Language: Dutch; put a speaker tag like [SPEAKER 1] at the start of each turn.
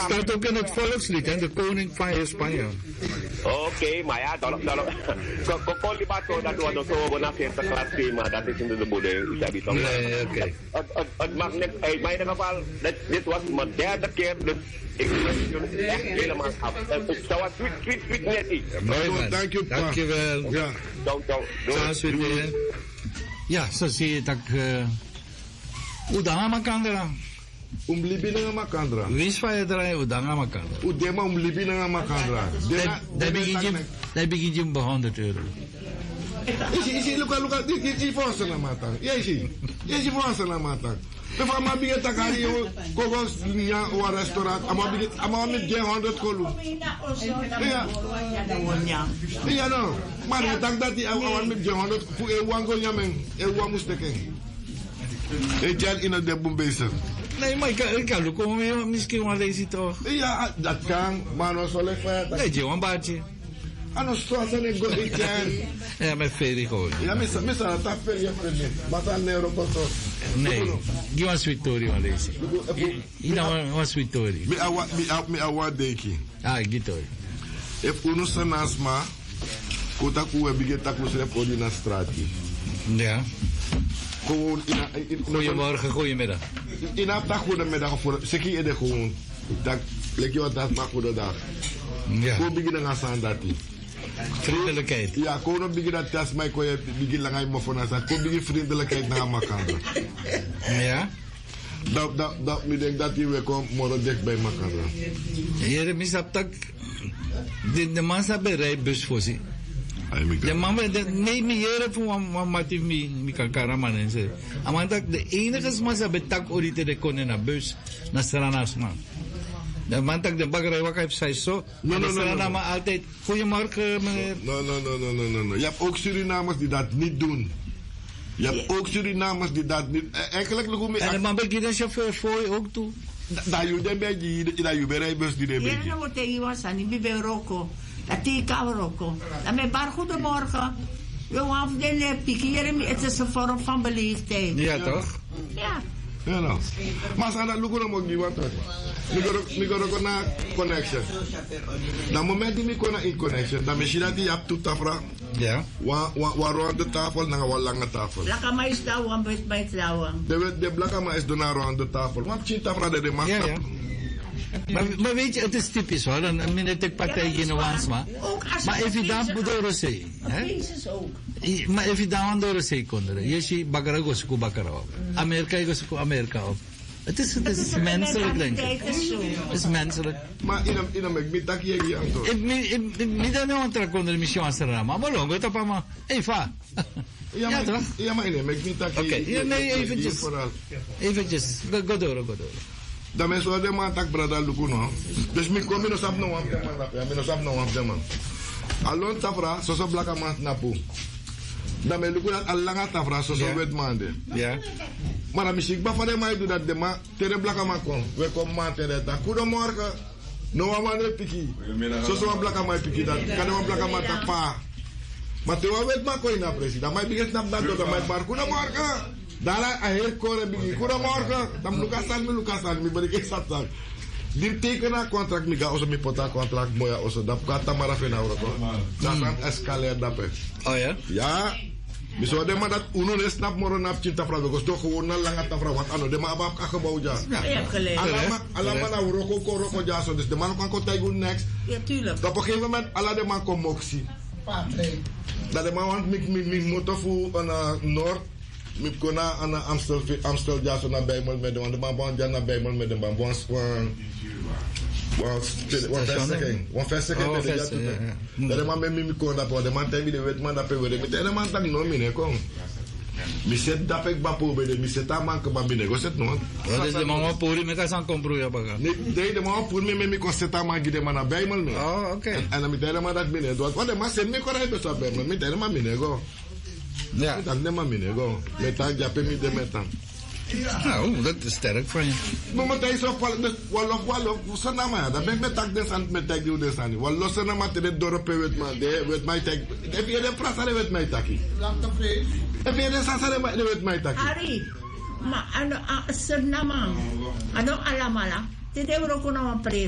[SPEAKER 1] staat ook in het volkslied, hè? De koning van Spanje.
[SPEAKER 2] Oké, maar ja, dan kon die maar zo dat we zo naar 40 klas thema, dat is in de boede.
[SPEAKER 1] Nee, oké.
[SPEAKER 2] Het mag niet, in mijn geval, dit was mijn derde keer, dus ik ben jullie echt helemaal af. Het was sweet net iets.
[SPEAKER 1] Mooi man, dankjewel.
[SPEAKER 2] Ja. Doei.
[SPEAKER 1] Ja, zo zie je dat udanga makandra.
[SPEAKER 3] Umlibi na makandra.
[SPEAKER 1] Wis fa ya dra udanga makandra.
[SPEAKER 3] Udema umlibi na makandra.
[SPEAKER 1] Daar begin je bij €100.
[SPEAKER 3] Isi luka di forsa na matang. Isi forsa na matang. De van maar biget takari yo kogos nia o restaurant ama met 100 kolu. Ja no. Maar je dank dat die awan met 100 fu e wango nyamen e wa musteken. E jan in de bombese.
[SPEAKER 1] Nee, maar ik kan ook komen misschien wel lezen toch?
[SPEAKER 3] Ja, dat kan, maar no so le fa.
[SPEAKER 1] Nee, je wan baatje.
[SPEAKER 3] Ano stoasa ne go etian.
[SPEAKER 1] Ja, met Ferry gewoon.
[SPEAKER 3] Ja, misa ta Ferry frente. Mata neuro pato.
[SPEAKER 1] Nee, die was sweet story wel lezen. Ina was sweet story.
[SPEAKER 3] Mi awa deki.
[SPEAKER 1] Ah, gitu.
[SPEAKER 3] If uno sanasma, kota kuwe bigeta kusle podi na strati.
[SPEAKER 1] Ja.
[SPEAKER 3] Gewoon
[SPEAKER 1] goedemorgen, goedemiddag.
[SPEAKER 3] In apta goedemiddag voor seki ede gewoon. Dat lek je wat dat maar goedendag.
[SPEAKER 1] Ja.
[SPEAKER 3] Ko beginnen gaan staan dat die.
[SPEAKER 1] Vriendelijkheid.
[SPEAKER 3] Ja, ko no begin dat tas mij ko je begin langai mo fona sa. Ko begin vriendelijkheid na makanda.
[SPEAKER 1] Ja.
[SPEAKER 3] Dat mi denk dat je kom morgen dik bij makanda.
[SPEAKER 1] Hier misap tak de massa bereid bus voor zich. De mama, nee, me hier van matief mi kakaraman en ze. Amantak de enige massa betak orite de konen na bus na saranas man. De mantak de baggerij wat heeft zij zo. No. Maar altijd. Goedemorgen meneer.
[SPEAKER 3] No. Je hebt ook Surinamers die dat niet doen. Je hebt ook Surinamers die dat niet. Eigenlijk nog meer.
[SPEAKER 1] En de man begint een chauffeur voor je ook toe.
[SPEAKER 3] Dat je den beetje, dat je bij bus die den beetje.
[SPEAKER 4] Ja, nou tegen was aan die bij Rocco. Dat die kamer Rocco. Dan ben je goedemorgen. We hebben de pikieren. Het is een vorm van beleefdheid.
[SPEAKER 1] Ja, toch?
[SPEAKER 4] Ja.
[SPEAKER 3] Ja, nou. Maar ze dat lukken ook niet wat. Ik ga ook naar connection. Dan moment die ik kon naar in connection, dan misschien dat je hebt toe tafra.
[SPEAKER 1] Ja.
[SPEAKER 3] Waar de tafel naar een lange tafel.
[SPEAKER 4] Blakama is daar, want bij het lauwen.
[SPEAKER 3] De blakama is door aan de tafel. Want je tafra de maakt.
[SPEAKER 1] Ja. Maar weet je, het is typisch hoor. Een minute partij in de wansma. Maar even daar door zee. Maar even daar door zee konden. Je ziet bagara suku bagara. Amerika suku Amerika. Het is menselijk, denk ik. Het is menselijk.
[SPEAKER 3] Maar in een middag hier je antwoord.
[SPEAKER 1] Ik ben niet konden misschien aan zijn maar long, het op maar. Eva. Ja, toch?
[SPEAKER 3] Ja, maar in een middag hier.
[SPEAKER 1] Oké, nee, eventjes. Eventjes. Go door.
[SPEAKER 3] Dan mensen wel de man tak brada lukuno. Dus mi kom no sap no wan man. Ja, mi no sap no wan man. Alon tafra so blaka man napu. Dan me lukuna alanga tafra so wet man de.
[SPEAKER 1] Ja.
[SPEAKER 3] Maar dan misschien ba fade mai do dat de ma tere blaka man kom. We kom man tere ta. Goedemorgen. No wan ne piki. So blaka man piki dat. Kan wan blaka man ta pa. Maar te wan wet man ko ina president. Mai biget nap dat do mai bar goedemorgen. Dara aher kore bigi goedemorgen. Dan lukasan mi bari ke satsan. Dir teken na contract mi ga oso mi pota contract moya oso dap kata mara fena oro ko. Dan escalator dape.
[SPEAKER 1] Oh ja?
[SPEAKER 3] Ja. Mi so de ma dat uno ne snap moro nap cinta fra ko sto gewoon na langa ta fra wat ano de ma abab ka gebouw ja.
[SPEAKER 4] Ja, geleerd.
[SPEAKER 3] Alama na roko ja so dus de man kan taigu next.
[SPEAKER 4] Ja, tuurlijk.
[SPEAKER 3] Op een gegeven moment alla de man kom moxie. Dat de man want mi motor fu aan noord. Ik kon naar Amstel ja zo naar Bijmel met de man. De man woont ja naar Bijmel met de man. One vestiging. Dat de man met me kon dat. De man tegen de wet man dat pe. De man tak no mine kom. Mi set dat ik bapo bij de mi set aan man kan mine. Go set no.
[SPEAKER 1] Dat is de man puri met kan compro ja baga.
[SPEAKER 3] Nee, de man puri me kon set aan man de man naar Bijmel me.
[SPEAKER 1] Oh, oké.
[SPEAKER 3] En dan mi de man dat mine. Want de man set me kon uit zo Bijmel. Mi de man mine go.
[SPEAKER 1] Ja.
[SPEAKER 3] Dat neem maar mee, go. Met dat japen niet de metan.
[SPEAKER 1] Nou, dat is sterk van je.
[SPEAKER 3] Maar met deze wallof, zo na maar. Dan ben ik met tak des aan, met tak die des aan. Wallof zo na maar te de dorp met mij tak. Heb je de prasare met mij taki? Heb je de sasare met mij taki?
[SPEAKER 4] Ari, maar ano, sir naman. Ano alamala? Tide ko na